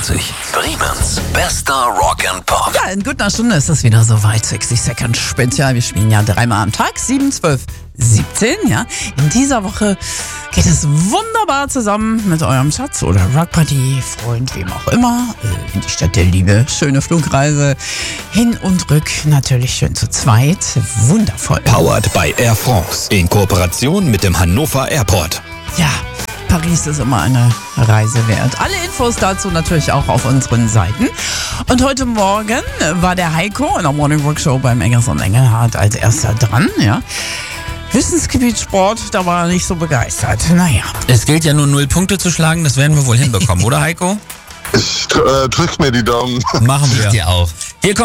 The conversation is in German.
88. Bremens bester Rock and Pop. Ja, in gut einer Stunde ist es wieder soweit. 60 Second Spezial. Wir spielen ja dreimal am Tag. 7, 12, 17, ja. In dieser Woche geht es wunderbar zusammen mit eurem Schatz oder Rockparty, Freund, wem auch immer, in die Stadt der Liebe. Schöne Flugreise hin und rück. Natürlich schön zu zweit. Wundervoll. Powered by Air France in Kooperation mit dem Hannover Airport. Ja, Paris ist immer eine Reise wert. Alle Infos dazu natürlich auch auf unseren Seiten. Und heute Morgen war der Heiko in der Morning Rock Show beim Engels und Engelhardt als erster dran, ja. Wissensgebiet Sport, da war er nicht so begeistert. Naja. Es gilt ja nur 0 Punkte zu schlagen, das werden wir wohl hinbekommen, oder Heiko? Ich drück mir die Daumen. Machen wir. Dir auch.